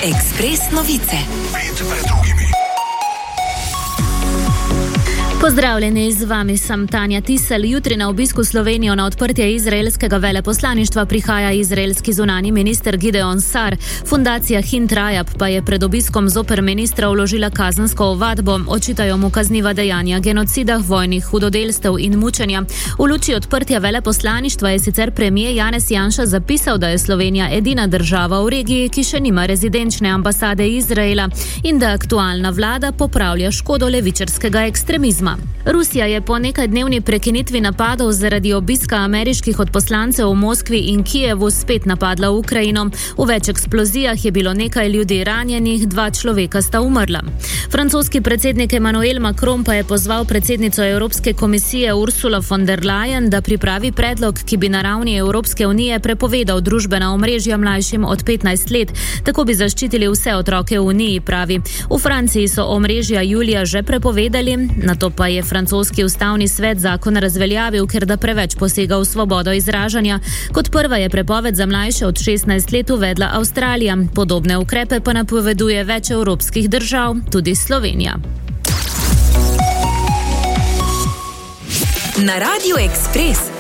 Ekspres novice. Pozdravljeni, z vami sem Tanja Tisel. Jutri na obisku Slovenijo na odprtje izraelskega veleposlaništva prihaja izraelski zunanji minister Gideon Sar. Fundacija Hint Rajab pa je pred obiskom zoper ministra vložila kazensko ovadbo. Očitajo mu kazniva dejanja genocida, vojnih hudodelstev in mučenja. V luči odprtja veleposlaništva je sicer premier Janez Janša zapisal, da je Slovenija edina država v regiji, ki še nima rezidenčne ambasade Izraela in da aktualna vlada popravlja škodo levičarskega ekstremizma. Rusija je po nekajdnevni prekinitvi napadov zaradi obiska ameriških odposlancev v Moskvi in Kijevu spet napadla Ukrajino. V več eksplozijah je bilo nekaj ljudi ranjenih, 2 človeka sta umrla. Francoski predsednik Emmanuel Macron pa je pozval predsednico Evropske komisije Ursula von der Leyen, da pripravi predlog, ki bi na ravni Evropske unije prepovedal družbena omrežja mlajšim od 15 let. Tako bi zaščitili vse otroke v Uniji, pravi. V Franciji so omrežja julija že prepovedali, nato pa je francoski ustavni svet zakon razveljavil, ker da preveč posega v svobodo izražanja. Kot prva je prepoved za mlajše od 16 let uvedla Avstralija. Podobne ukrepe pa napoveduje več evropskih držav, tudi Slovenija. Na Radiu Ekspres